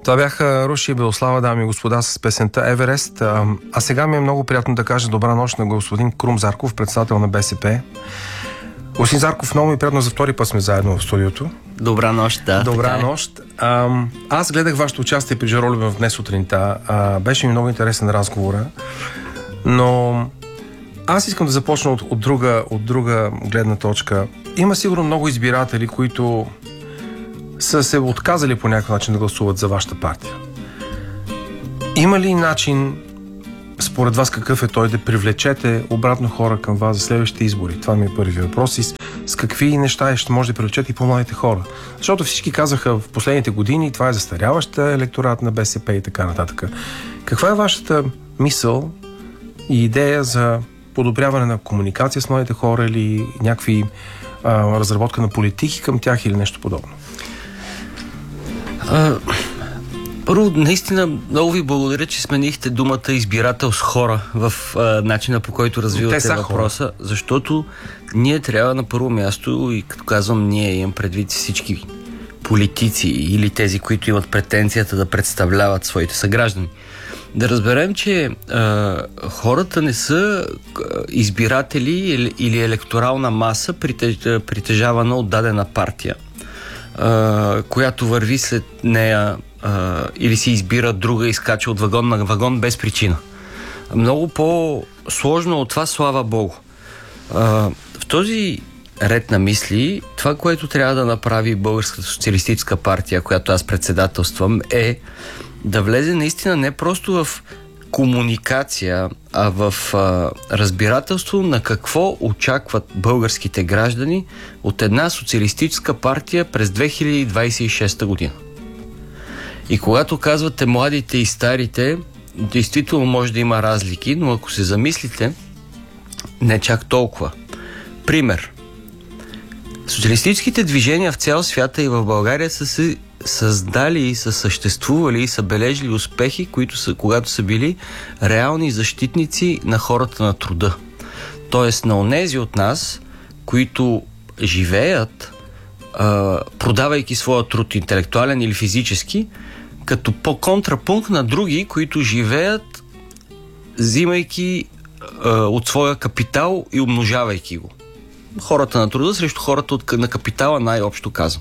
Това бяха Руши и Белослава, дами и господа, с песента Еверест. А сега ми е много приятно да кажа добра нощ на господин Крум Зарков, председател на БСП. Господин Зарков, много ми е приятно, за втори път сме заедно в студиото. Добра нощ, да. Добра нощ. Аз гледах вашето участие при Жаролюбен в днес сутринта. Беше ми много интересен разговора, но аз искам да започна от друга гледна точка. Има сигурно много избиратели, които са се отказали по някакъв начин да гласуват за вашата партия. Има ли начин, според вас какъв е той, да привлечете обратно хора към вас за следващите избори? Това ми е първият въпрос. И с какви неща ще може да привлечете и по-младите хора? Защото всички казаха в последните години, това е застаряваща електорат на БСП и така нататък. Каква е вашата мисъл и идея за подобряване на комуникация с младите хора или някакви разработка на политики към тях или нещо подобно? Първо, наистина много ви благодаря, че сменихте думата избирател с хора в начина, по който развивате въпроса, хора. Защото ние трябва на първо място, и като казвам ние, имам предвид всички политици или тези, които имат претенцията да представляват своите съграждани, да разберем, че хората не са избиратели или електорална маса, притежавана от дадена партия, която върви след нея или си избира друга и скача от вагон на вагон без причина. Много по-сложно от това, слава Богу. В този ред на мисли, това, което трябва да направи Българската социалистическа партия, която аз председателствам, е да влезе наистина не просто в комуникация, а в разбирателство на какво очакват българските граждани от една социалистическа партия през 2026 година. И когато казвате младите и старите, действително може да има разлики, но ако се замислите, не чак толкова. Пример. Социалистическите движения в цял свята и в България са се създали и са съществували и са бележили успехи, когато са били реални защитници на хората на труда. Тоест на онези от нас, които живеят, продавайки своя труд, интелектуален или физически, като по-контрапункт на други, които живеят, взимайки от своя капитал и умножавайки го. Хората на труда срещу хората на капитала, най-общо казвам.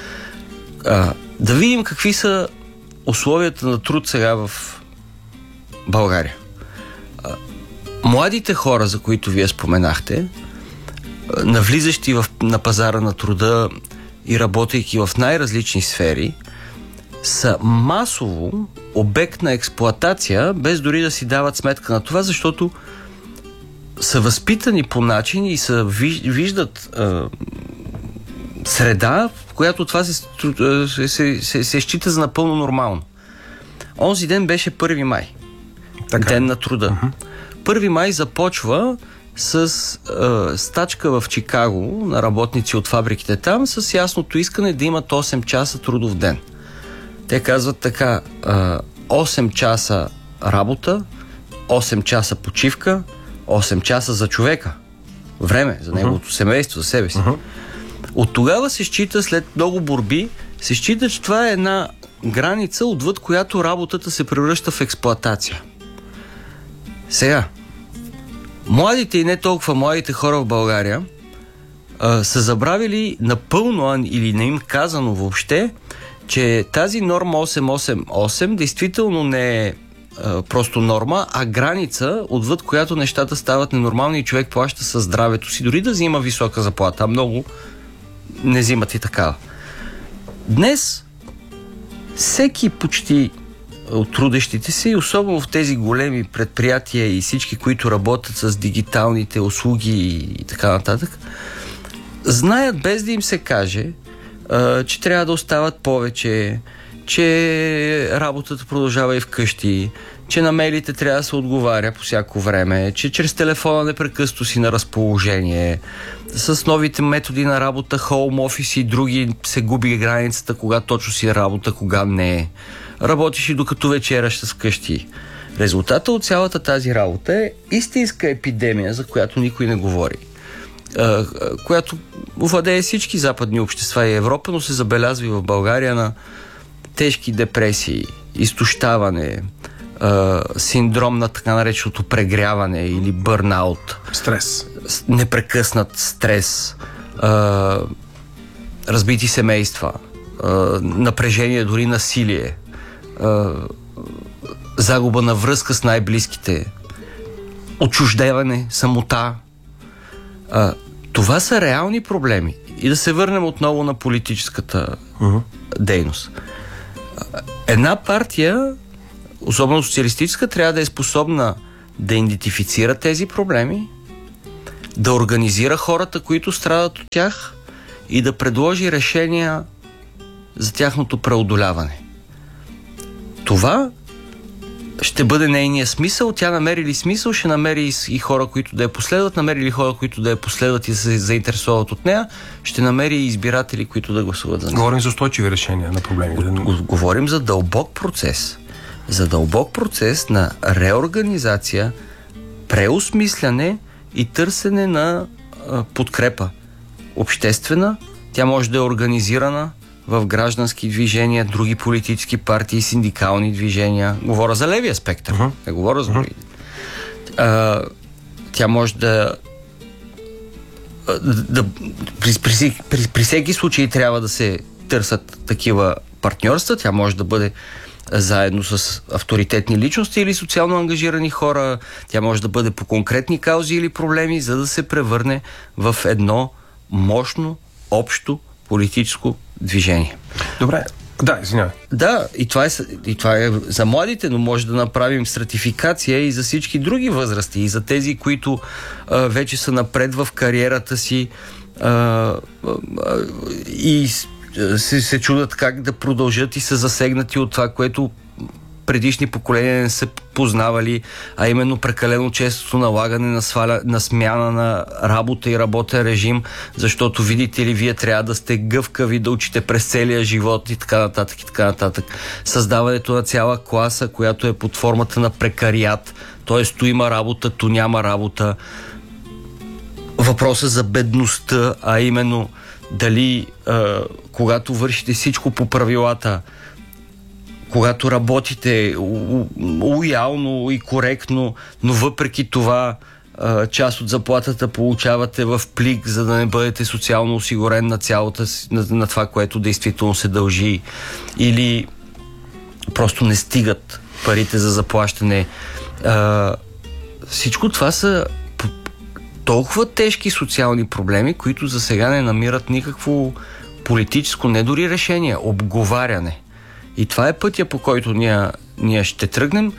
Да видим какви са условията на труд сега в България. Младите хора, за които вие споменахте, навлизащи на пазара на труда и работейки в най-различни сфери, са масово обект на експлоатация, без дори да си дават сметка на това, защото са възпитани по начин и виждат среда, в която това се счита за напълно нормално. Онзи ден беше 1 май. Така. Ден на труда. 1 май започва с стачка в Чикаго на работници от фабриките там с ясното искане да имат 8 часа трудов ден. Те казват така: 8 часа работа, 8 часа почивка, 8 часа за човека. Време за неговото семейство, за себе си. От тогава се счита, след много борби, се счита, че това е една граница, отвъд която работата се превръща в експлоатация. Сега, младите и не толкова младите хора в България са забравили напълно или не им казано въобще, че тази норма 888 действително не е просто норма, а граница, отвъд която нещата стават ненормални и човек плаща със здравето си, дори да взима висока заплата, а много не взимат и такава. Днес всеки почти от трудещите се, и особено в тези големи предприятия и всички, които работят с дигиталните услуги и така нататък, знаят, без да им се каже, че трябва да остават повече, че работата продължава и вкъщи, че на мейлите трябва да се отговаря по всяко време, че чрез телефона непрекъснато си на разположение, с новите методи на работа, хоум офис и други, се губи границата, кога точно си работа, кога не. Работиш и докато вечераш с вкъщи. Резултатът от цялата тази работа е истинска епидемия, за която никой не говори, която владее всички западни общества и Европа, но се забелязва и в България на тежки депресии, изтощаване, синдром на така нареченото прегряване или бърнаут, стрес, непрекъснат стрес, разбити семейства, напрежение, дори насилие, загуба на връзка с най-близките, отчуждаване, самота. Това са реални проблеми. И да се върнем отново на политическата дейност. Една партия, особено социалистическа, трябва да е способна да идентифицира тези проблеми, да организира хората, които страдат от тях и да предложи решения за тяхното преодоляване. Това ще бъде нейния смисъл. Тя намери ли смисъл, ще намери и хора, които да я последват. Намери ли хора, които да я последват и се заинтересуват от нея, ще намери и избиратели, които да гласуват за нея. Говорим за устойчиви решения на проблемите. Говорим за дълбок процес. За дълбок процес на реорганизация, преосмисляне и търсене на подкрепа. Обществена, тя може да е организирана в граждански движения, други политически партии, синдикални движения. Говоря за левия спектър. Не говоря за други. Тя може при всеки случай трябва да се търсят такива партньорства. Тя може да бъде заедно с авторитетни личности или социално ангажирани хора. Тя може да бъде по конкретни каузи или проблеми, за да се превърне в едно мощно, общо политическо движение. Добре. Да, извинявай. Да, и това е за младите, но може да направим стратификация и за всички други възрасти, и за тези, които вече са напред в кариерата си и се чудят как да продължат и са засегнати от това, което предишни поколения не са познавали, а именно прекалено честото налагане на смяна на работа и работен режим, защото, видите ли, вие трябва да сте гъвкави, да учите през целия живот и така нататък, и така нататък. Създаването на цяла класа, която е под формата на прекариат, т.е. ту има работа, ту няма работа. Въпроса за бедността, а именно дали когато вършите всичко по правилата, когато работите лоялно и коректно, но въпреки това част от заплатата получавате в плик, за да не бъдете социално осигурен на това, което действително се дължи, или просто не стигат парите за заплащане. Всичко това са толкова тежки социални проблеми, които за сега не намират никакво политическо, не дори решение, обговаряне. И това е пътя, по който ние ще тръгнем.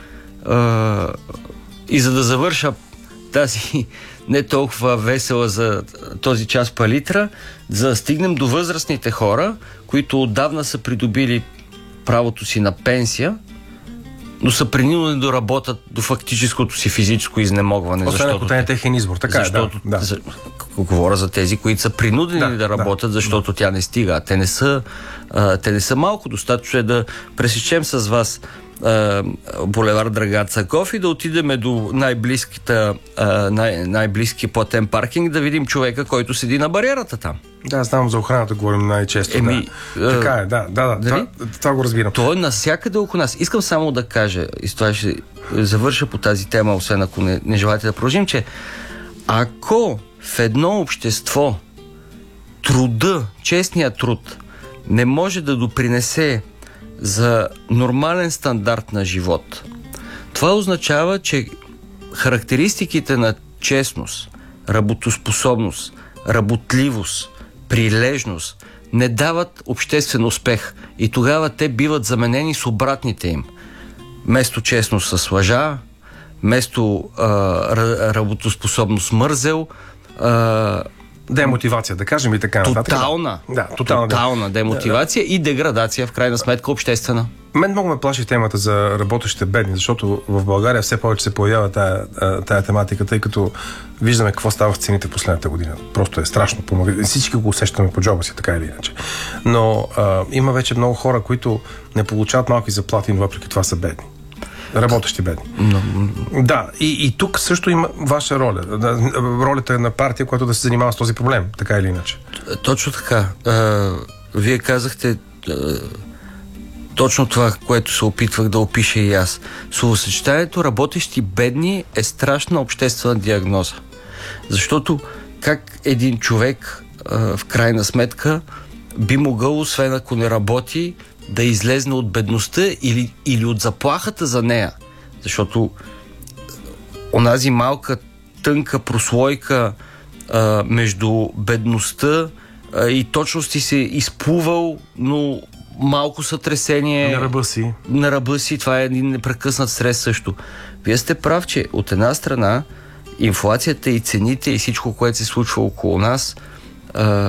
И за да завърша тази не толкова весела за този час палитра, за да стигнем до възрастните хора, които отдавна са придобили правото си на пенсия, но са принудени да работят до фактическото си физическо изнемогване. Освен ако те е техен избор. Така защото, е, да. Говоря за тези, които са принудени да работят, защото тя не стига. Те не са малко. Достатъчно е да пресечем с вас булевар Драга Цаков и да отидем до най-близкия платен паркинг, да видим човека, който седи на бариерата там. Да, знам, за охраната говорим най-често. Така е, да. Това го разбирам. То е навсякъде около нас. Искам само да кажа, и с това ще завърша по тази тема, освен ако не желаете да продължим, че ако в едно общество честният труд не може да допринесе за нормален стандарт на живот, това означава, че характеристиките на честност, работоспособност, работливост, прилежност не дават обществен успех и тогава те биват заменени с обратните им. Вместо честност с лъжа, вместо работоспособност мързел, демотивация, да кажем, и така нататък. Тотална демотивация и деградация, в крайна сметка, обществена. Мен много ме плаши темата за работещите бедни, защото в България все повече се появява тая тематика, тъй като виждаме какво става в цените в последната година. Просто е страшно. Всички го усещаме по джоба си, така или иначе. Но има вече много хора, които не получават малки заплати, но въпреки това са бедни. Работещи бедни. Да, и тук също има ваша роля. Ролята на партия, която да се занимава с този проблем, така или иначе. Точно така. Вие казахте точно това, което се опитвах да опиша и аз. Словосъчетанието работещи бедни е страшна обществена диагноза. Защото как един човек в крайна сметка би могъл, освен ако не работи, да излезне от бедността или от заплахата за нея. Защото онази малка, тънка прослойка между бедността и точно си се изплувал, но малко сътресение. На ръба си. Това е един непрекъснат стрес също. Вие сте прав, че от една страна инфлацията и цените и всичко, което се случва около нас